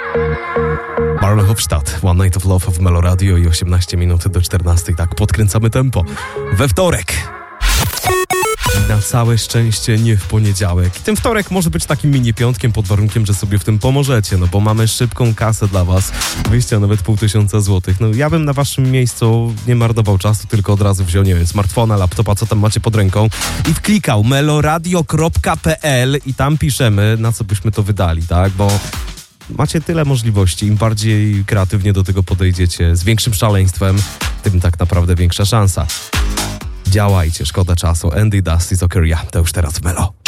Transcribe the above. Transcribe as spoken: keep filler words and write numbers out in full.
Barley Hofstadt, One Night of Love w Melo Radio i osiemnaście minut do czternastej. Tak, podkręcamy tempo. We wtorek. Na całe szczęście nie w poniedziałek. Ten wtorek może być takim mini piątkiem pod warunkiem, że sobie w tym pomożecie, no bo mamy szybką kasę dla was. Wyjście nawet pół tysiąca złotych. No ja bym na waszym miejscu nie marnował czasu, tylko od razu wziął, nie wiem, smartfona, laptopa, co tam macie pod ręką i wklikał meloradio kropka pe el i tam piszemy, na co byśmy to wydali, tak? Bo macie tyle możliwości. Im bardziej kreatywnie do tego podejdziecie, z większym szaleństwem, tym tak naprawdę większa szansa. Działajcie, szkoda czasu. Andy Dusty z Okeria, to już teraz w Melo.